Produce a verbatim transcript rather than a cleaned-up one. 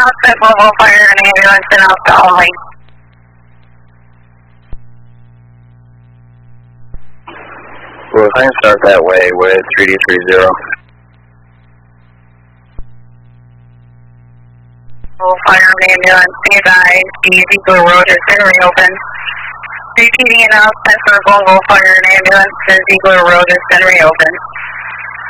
out, Central Mobile Fire and Ambulance and Alpha only. Well, if I can start that way with three D three zero. Mobile Fire and Ambulance, be advised, the Ziegler Road has been reopened. Repeating announcement for Mobile Fire and Ambulance, the Ziegler Road has been reopened.